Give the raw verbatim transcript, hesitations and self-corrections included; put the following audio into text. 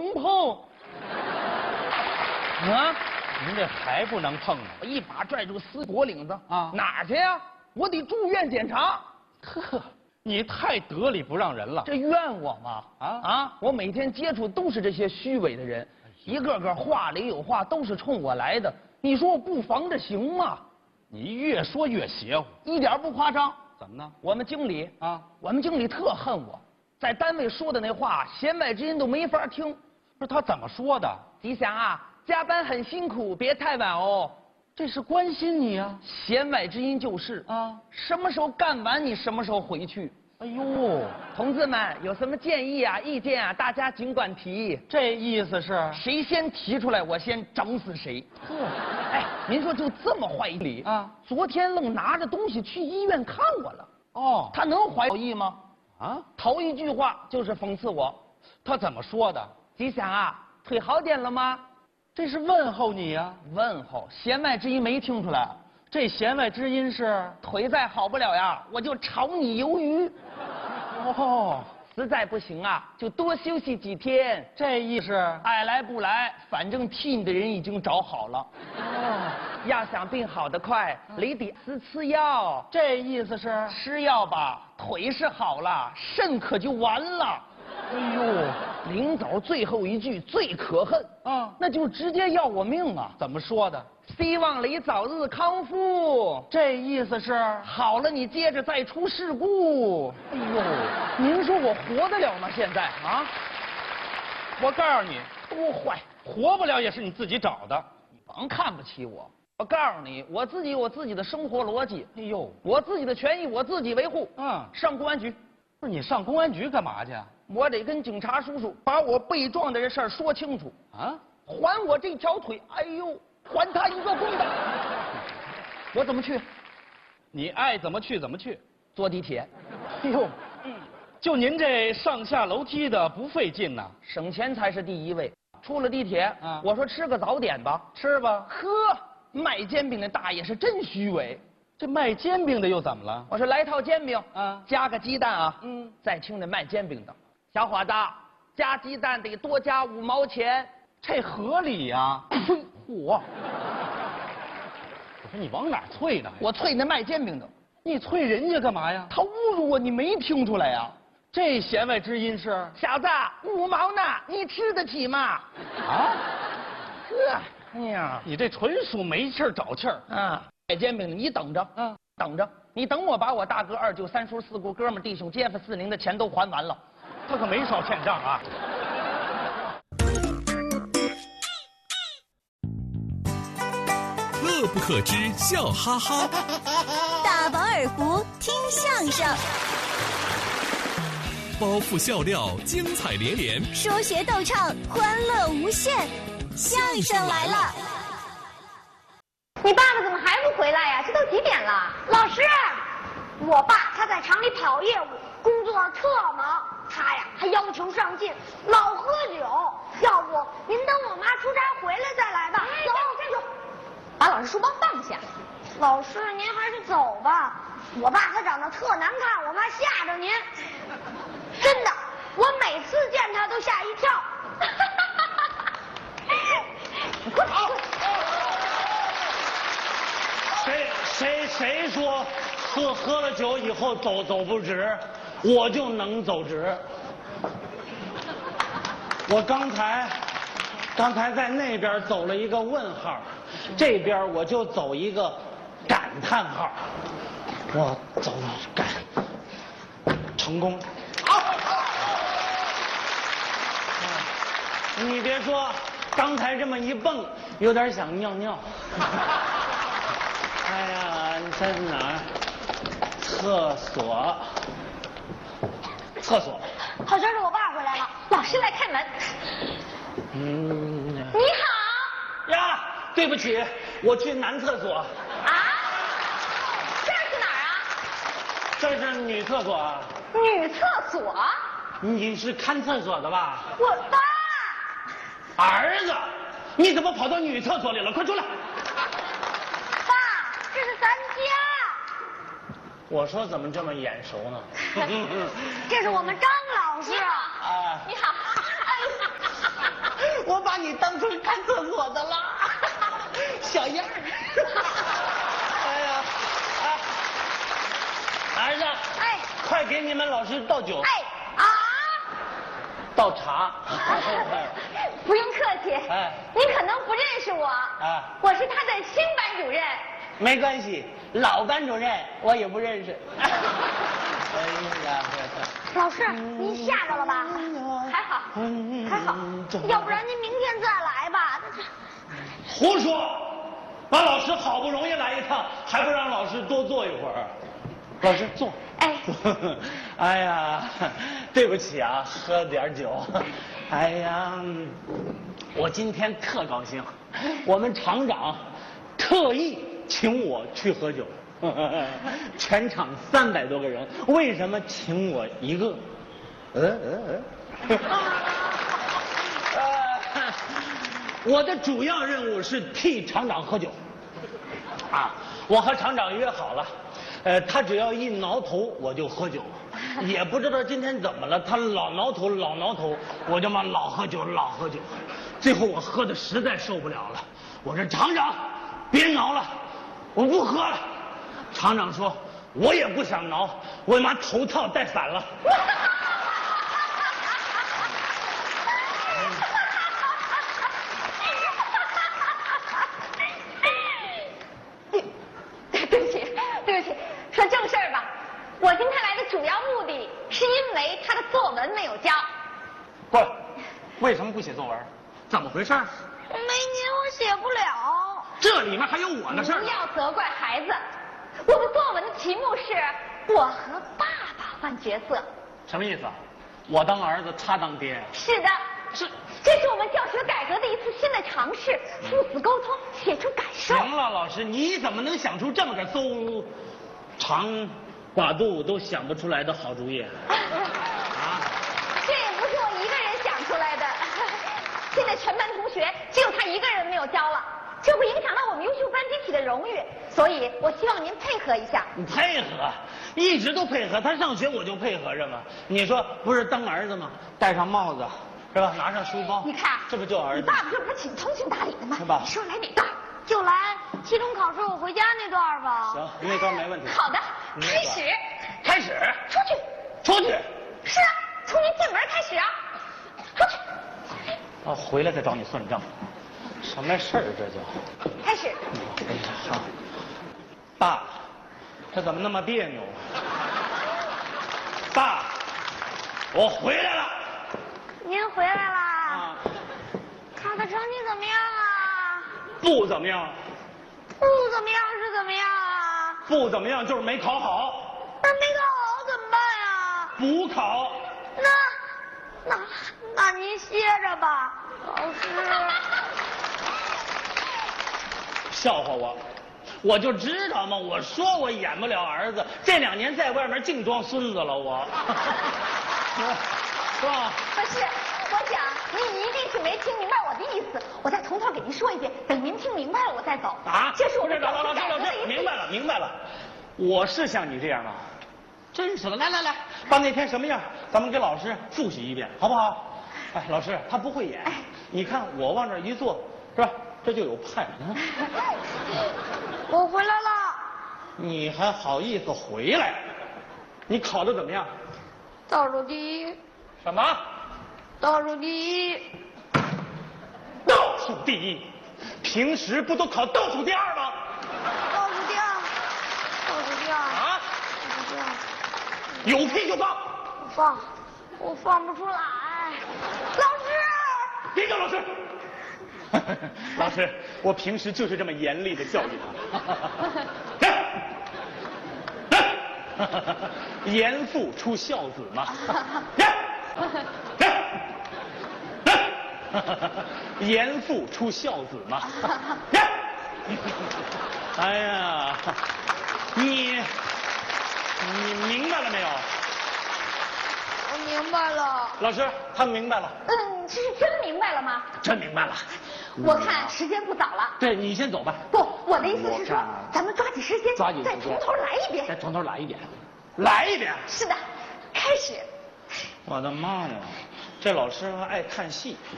碰碰。啊， 您这还不能碰呢？ 我一把拽住死脖领子啊哪儿去呀？我得住院检查。 呵，你太得理不让人了。 这怨我吗？ 啊啊！我每天接触都是这些虚伪的人，一个个话里有话，都是冲我来的。你说我不防着行吗？ 你越说越邪乎， 一点不夸张。 怎么呢？ 我们经理啊， 我们经理特恨我，在单位说的那话，弦外之音都没法听。 不是他怎么说的？ 吉祥啊，加班很辛苦，别太晚哦。 这是关心你啊。 弦外之音就是啊， 什么时候干完你什么时候回去。 哎呦， 同志们有什么建议啊、意见啊，大家尽管提。 这意思是谁先提出来，我先整死谁。 呵， 哎，您说就这么坏理啊？ 昨天愣拿着东西去医院看我了。 哦， 他能怀好意吗？ 啊， 头一句话就是讽刺我。 他怎么说的？ 吉祥啊，腿好点了吗？ 这是问候你呀、 问候，弦外之音没听出来。 这弦外之音是腿再好不了呀，我就炒你鱿鱼。 哦， 实在不行啊，就多休息几天。 这意思爱来不来，反正替你的人已经找好了。 哦， 要想病好得快，你得吃吃药。 这意思是吃药吧，腿是好了，肾可就完了。 哎呦， 临走最后一句最可恨啊， 那就是直接要我命啊！ 怎么说的？ 希望你早日康复。 这意思是好了，你接着再出事故。 哎呦， 您说我活得了吗？现在啊， 我告诉你， 多坏！ 活不了也是你自己找的。 你甭看不起我，我告诉你，我自己有我自己的生活逻辑。 哎呦， 我自己的权益我自己维护。 嗯， 上公安局， 不是你上公安局干嘛去？ 我得跟警察叔叔把我被撞的这事儿说清楚。 啊， 还我这条腿！哎呦，还他一个公道！我怎么去？ 你爱怎么去怎么去。 坐地铁。 哎呦，嗯，就您这上下楼梯的不费劲呐， 省钱才是第一位。出了地铁， 啊我说吃个早点吧， 吃吧。 呵，卖煎饼的大爷是真虚伪。 这卖煎饼的又怎么了？ 我说来套煎饼， 啊加个鸡蛋啊。 嗯， 再听那卖煎饼的，小伙子，加鸡蛋得多加五毛钱。 这合理呀、 呸！嚯！ 我说你往哪儿啐呢？ 我啐那卖煎饼的， 你啐人家干嘛呀？ 他侮辱我，你没听出来呀？ 这弦外之音是小子，五毛呢，你吃得起吗？ 啊？ 呵，哎呀， 你这纯属没气儿找气儿。 啊，卖煎饼的，你等着， 嗯， 等着，你等我把我大哥、二舅、三叔、四姑、哥们、弟兄、街坊、四邻的钱都还完了。 他可没少欠账啊。 乐不可支，笑哈哈。 大饱耳福，听相声， 包袱笑料，精彩连连。 说学逗唱，欢乐无限。相声来了！ 你爸爸怎么还不回来呀？这都几点了？老师，我爸他在厂里跑业务，工作特忙，他呀还要求上进，老喝酒。要不您等我妈出差回来再来吧。走，站住！把老师书包放下。老师，您还是走吧。我爸他长得特难看，我怕吓着您。真的，我每次见他都吓一跳。你过来，过来。 谁谁谁说喝喝了酒以后走走不直，我就能走直。我刚才刚才在那边走了一个问号，这边我就走一个感叹号。我走感成功。你别说，刚才这么一蹦，有点想尿尿。哎呀，你在哪儿？厕所。厕所。 好像是我爸回来了，老师来开门。 嗯。 你好。 呀，对不起，我去男厕所。 啊？这是哪儿啊？ 这是女厕所啊。 女厕所？ 你是看厕所的吧？ 我爸。 儿子，你怎么跑到女厕所里了？快出来！ 爸，这是咱家。 我说怎么这么眼熟呢？ 这是我们张老师。 啊， 你好。 我把你当成看厕所的了，小样儿。哎呀，哎，儿子， 哎， 快给你们老师倒酒。 哎啊！ 倒茶。 不用客气。 哎， 你可能不认识我。 啊， 我是他的新班主任。 没关系，老班主任我也不认识。哎呀， 老师，您吓着了吧？还好，还好，要不然您明天再来吧。 胡说！把老师好不容易来一趟，还不让老师多坐一会儿？老师坐。 哎， 哎呀，对不起啊，喝点酒。哎呀，我今天特高兴，我们厂长特意请我去喝酒。全场三百多个人，为什么请我一个？嗯嗯嗯。呃，我的主要任务是替厂长喝酒。啊，我和厂长约好了，呃，他只要一挠头我就喝酒，也不知道今天怎么了，他老挠头老挠头，我就嘛老喝酒老喝酒，最后我喝的实在受不了了，我说厂长，别挠了，我不喝了。厂长说：“我也不想挠，我把头套戴反了。” 对不起，对不起，说正事儿吧。我今天来的主要目的是因为他的作文没有交。 不，为什么不写作文？怎么回事？ 没您我写不了。 这里面还有我的事儿。 不要责怪孩子。我的作文的题目是“我和爸爸换角色”。 什么意思啊？我当儿子，他当爹。 是的， 是， 这是我们教学改革的一次新的尝试，父子沟通，写出感受。 行了，老师，你怎么能想出这么个馊长寡肚都想不出来的好主意？啊？ 这也不是我一个人想出来的，现在全班同学只有他一个人没有交了。这会影响到我们优秀班集体的荣誉，所以我希望您配合一下。 你配合，一直都配合。他上学我就配合着嘛。你说不是当儿子吗？戴上帽子，是吧？拿上书包， 你看， 这不就儿子？ 你爸爸这不是挺通情达理的吗？ 是吧？ 你说来哪段？就来期中考试我回家那段吧。 行，那段没问题。 好的，开始。 开始。 出去。 出去。 是啊，从您进门开始啊。出去。 啊，回来再找你算账。什么事儿这就？ 开始。 哎呀，好，爸，这怎么那么别扭？爸，我回来了。 您回来啦？ 啊， 考的成绩怎么样啊？ 不怎么样。 不怎么样是怎么样啊？ 不怎么样就是没考好。 那没考好怎么办呀？ 补考。 那，那，那您歇着吧，老师。 笑话我，我就知道嘛！我说我演不了儿子，这两年在外面净装孙子了，我，是吧？ 不是，我想您一定是没听明白我的意思，我再从头给您说一遍，等您听明白了我再走。 啊， 这是我不是们老老师老师，明白了明白了，我是像你这样啊，真是的，来来来，把那天什么样，咱们给老师复习一遍，好不好？哎，老师他不会演，你看我往这一坐，是吧？这就有派呢。 我回来了。 你还好意思回来？你考的怎么样？ 倒数第一。 什么？ 倒数第一。 倒数第一？平时不都考倒数第二吗？ 倒数第二。倒数第二。 啊？ 倒数第二。 有屁就放。 放，我放不出来。老师。 别叫老师。老师，我平时就是这么严厉的教育他。来，来，严父出孝子嘛。来，来，来，严父出孝子嘛。来，哎呀，你你明白了没有？ 我明白了。 老师，他明白了。 嗯，这是真明白了吗？ 真明白了。 我看时间不早了。 对，你先走吧。 不，我的意思是说我看， 咱们抓紧时间， 抓紧时间再从头来一遍。 再从头来一遍，来一遍。 是的，开始。 我的妈呀，这老师还爱看戏。